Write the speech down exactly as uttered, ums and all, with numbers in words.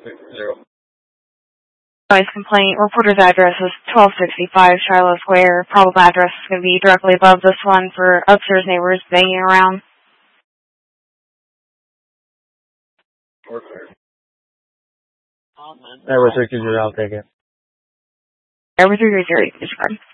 Zero. Noise complaint. Reporter's address is twelve sixty-five Shiloh Square. Probable address is going to be directly above this one for upstairs neighbors banging around. Okay. That was sixty zero, I'll take it. Over three three zero, disregard.